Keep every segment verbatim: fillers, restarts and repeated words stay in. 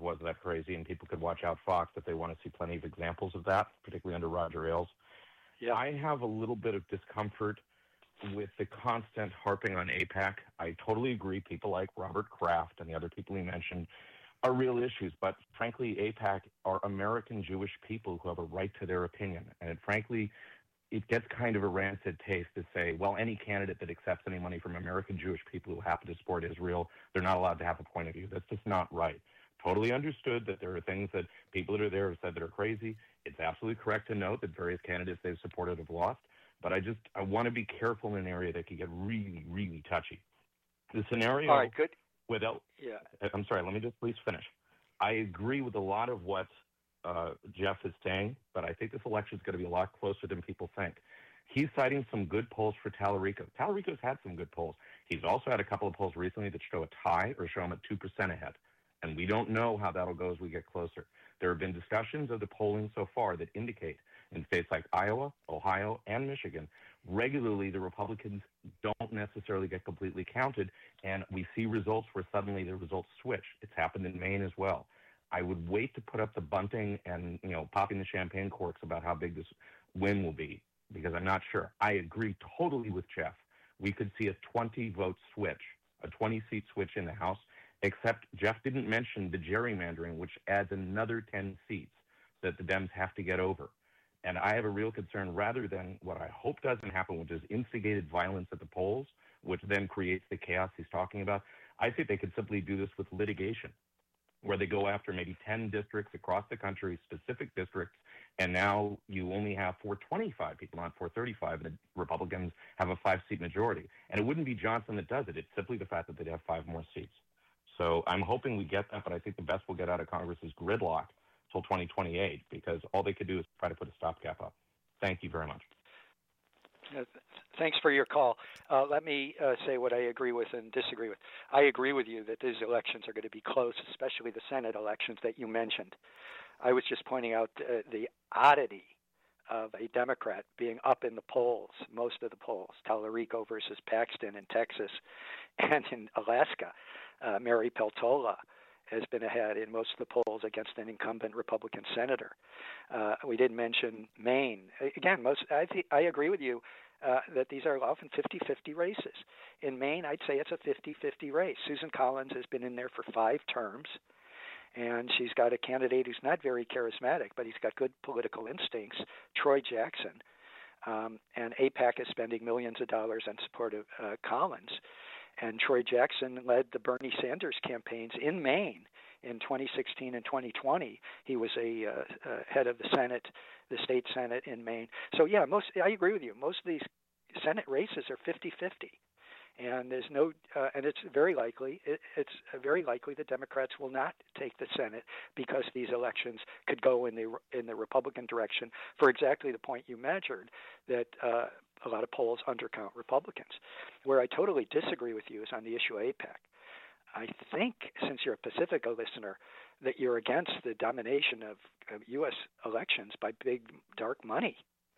was that crazy, and people could watch out Fox if they want to see plenty of examples of that, particularly under Roger Ailes. Yeah. I have a little bit of discomfort with the constant harping on AIPAC. I totally agree. People like Robert Kraft and the other people he mentioned are real issues, but frankly, AIPAC are American Jewish people who have a right to their opinion. And it, frankly, it gets kind of a rancid taste to say, well, any candidate that accepts any money from American Jewish people who happen to support Israel, they're not allowed to have a point of view. That's just not right. Totally understood that there are things that people that are there have said that are crazy. It's absolutely correct to note that various candidates they've supported have lost. But I just, I want to be careful in an area that can get really, really touchy. The scenario All right, good. with El- Yeah. I'm sorry, let me just please finish. I agree with a lot of what uh, Jeff is saying, but I think this election is going to be a lot closer than people think. He's citing some good polls for Tallarico. Tallarico's had some good polls. He's also had a couple of polls recently that show a tie or show him at two percent ahead. And we don't know how that'll go as we get closer. There have been discussions of the polling so far that indicate in states like Iowa, Ohio, and Michigan, regularly the Republicans don't necessarily get completely counted, and we see results where suddenly the results switch. It's happened in Maine as well. I would wait to put up the bunting and, you know, popping the champagne corks about how big this win will be, because I'm not sure. I agree totally with Jeff. We could see a twenty-vote switch, a twenty-seat switch in the House, except Jeff didn't mention the gerrymandering, which adds another ten seats that the Dems have to get over. And I have a real concern, rather than what I hope doesn't happen, which is instigated violence at the polls, which then creates the chaos he's talking about. I think they could simply do this with litigation, where they go after maybe ten districts across the country, specific districts, and now you only have four twenty-five people, not four thirty-five, and the Republicans have a five-seat majority. And it wouldn't be Johnson that does it. It's simply the fact that they'd have five more seats. So I'm hoping we get that, but I think the best we'll get out of Congress is gridlock till twenty twenty-eight, because all they could do is try to put a stopgap up. Thank you very much. Uh, thanks for your call. Uh, let me uh, say what I agree with and disagree with. I agree with you that these elections are going to be close, especially the Senate elections that you mentioned. I was just pointing out uh, the oddity of a Democrat being up in the polls, most of the polls, Tallarico versus Paxton in Texas, and in Alaska, uh, Mary Peltola has been ahead in most of the polls against an incumbent Republican senator. Uh, we didn't mention Maine. Again, most I, th- I agree with you uh, that these are often fifty-fifty races. In Maine, I'd say it's a fifty-fifty race. Susan Collins has been in there for five terms, and she's got a candidate who's not very charismatic, but he's got good political instincts, Troy Jackson. Um, and AIPAC is spending millions of dollars on support of uh, Collins. And Troy Jackson led the Bernie Sanders campaigns in Maine in twenty sixteen and twenty twenty. He was a uh, uh, head of the Senate, the state Senate in Maine. So, yeah, most I agree with you. Most of these Senate races are fifty-fifty. And there's no, uh, and it's very likely, it, it's very likely the Democrats will not take the Senate because these elections could go in the in the Republican direction for exactly the point you measured, that uh, a lot of polls undercount Republicans. Where I totally disagree with you is on the issue of AIPAC. I think, since you're a Pacifica listener, that you're against the domination of, of U S elections by big dark money.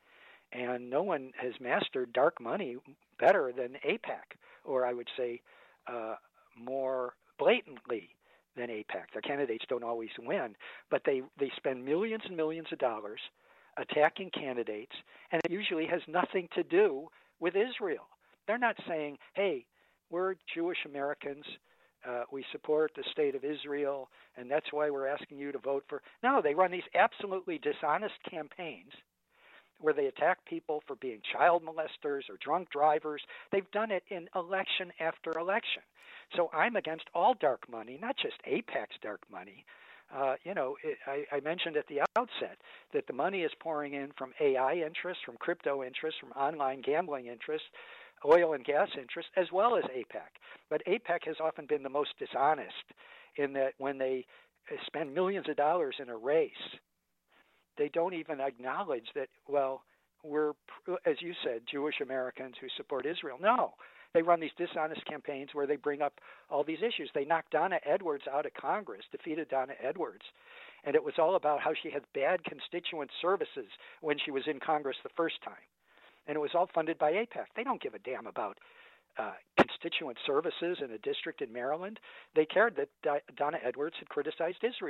And no one has mastered dark money better than AIPAC, or I would say uh, more blatantly than AIPAC. Their candidates don't always win, but they, they spend millions and millions of dollars attacking candidates, and it usually has nothing to do with Israel. They're not saying, hey, we're Jewish Americans, uh, we support the state of Israel, and that's why we're asking you to vote for. No, they run these absolutely dishonest campaigns where they attack people for being child molesters or drunk drivers. They've done it in election after election. So I'm against all dark money, not just AIPAC's dark money. Uh, you know, it, I, I mentioned at the outset that the money is pouring in from A I interests, from crypto interests, from online gambling interests, oil and gas interests, as well as AIPAC. But AIPAC has often been the most dishonest in that when they spend millions of dollars in a race, they don't even acknowledge that, well, we're, as you said, Jewish Americans who support Israel. No, they run these dishonest campaigns where they bring up all these issues. They knocked Donna Edwards out of Congress, defeated Donna Edwards, and it was all about how she had bad constituent services when she was in Congress the first time. And it was all funded by AIPAC. They don't give a damn about uh, constituent services in a district in Maryland. They cared that Di- Donna Edwards had criticized Israel.